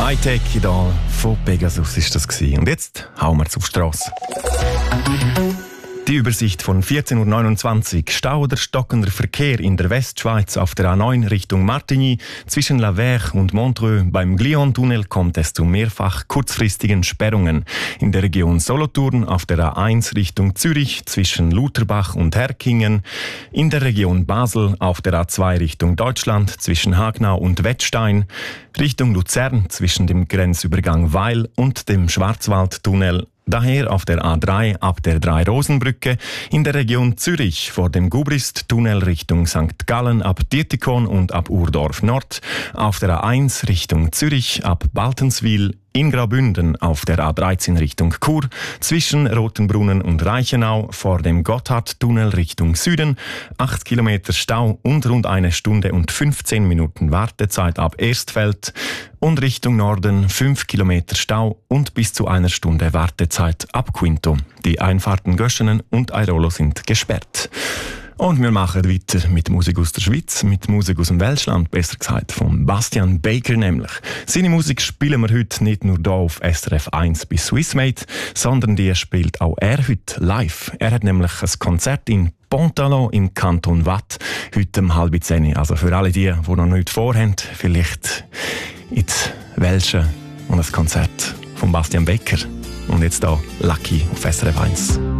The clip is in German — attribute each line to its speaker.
Speaker 1: Hightech Idol von Pegasus ist das gewesen. Und jetzt hauen wir auf die Strasse. Die Übersicht von 14.29 Uhr. Stau oder stockender Verkehr in der Westschweiz auf der A9 Richtung Martigny. Zwischen La Verre und Montreux beim Glion-Tunnel kommt es zu mehrfach kurzfristigen Sperrungen. In der Region Solothurn auf der A1 Richtung Zürich zwischen Lutherbach und Herkingen. In der Region Basel auf der A2 Richtung Deutschland zwischen Hagnau und Wettstein. Richtung Luzern zwischen dem Grenzübergang Weil und dem Schwarzwaldtunnel. Daher auf der A3 ab der Drei-Rosen-Brücke, in der Region Zürich vor dem Gubrist-Tunnel Richtung St. Gallen ab Dietikon und ab Urdorf Nord, auf der A1 Richtung Zürich ab Baltenswil, in Graubünden auf der A13 Richtung Chur, zwischen Rotenbrunnen und Reichenau vor dem Gotthardtunnel Richtung Süden, 8 Kilometer Stau und rund 1 Stunde und 15 Minuten Wartezeit ab Erstfeld und Richtung Norden 5 Kilometer Stau und bis zu 1 Stunde Wartezeit ab Quinto. Die Einfahrten Göschenen und Airolo sind gesperrt. Und wir machen weiter mit Musik aus der Schweiz, mit Musik aus dem Welschland, besser gesagt von Bastian Baker nämlich. Seine Musik spielen wir heute nicht nur hier auf SRF 1 bei Swissmate, sondern die spielt auch er heute live. Er hat nämlich ein Konzert in Pontalon im Kanton Waadt, heute um 9:30. Also für alle die noch nichts vorhaben, vielleicht ins Welsche und ein Konzert von Bastian Baker. Und jetzt hier Lucky auf SRF 1.